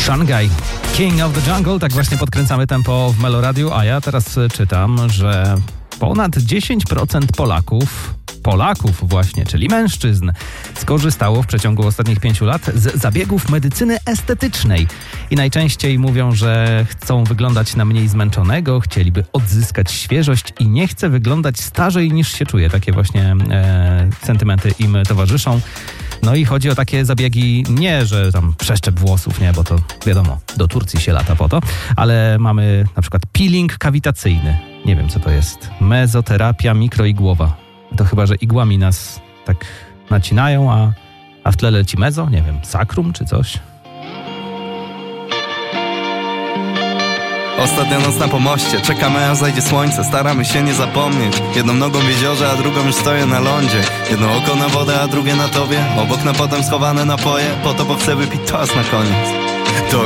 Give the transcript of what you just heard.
Shanghai, King of the Jungle. Tak właśnie podkręcamy tempo w Meloradiu, a ja teraz czytam, że ponad 10% Polaków właśnie, czyli mężczyzn, skorzystało w przeciągu ostatnich 5 lat z zabiegów medycyny estetycznej. I najczęściej mówią, że chcą wyglądać na mniej zmęczonego, chcieliby odzyskać świeżość i nie chce wyglądać starzej niż się czuje. Takie właśnie sentymenty im towarzyszą. No i chodzi o takie zabiegi, nie, że tam przeszczep włosów, nie, bo to wiadomo, do Turcji się lata po to, ale mamy na przykład peeling kawitacyjny. Nie wiem, co to jest. Mezoterapia mikroigłowa. To chyba, że igłami nas tak nacinają, a w tle leci mezo, nie wiem, sakrum czy coś. Ostatnia noc na pomoście, czekamy aż zajdzie słońce, staramy się nie zapomnieć. Jedną nogą w jeziorze, a drugą już stoję na lądzie. Jedno oko na wodę, a drugie na tobie. Obok na potem schowane napoje, po to bo chcę wypić toast na koniec. To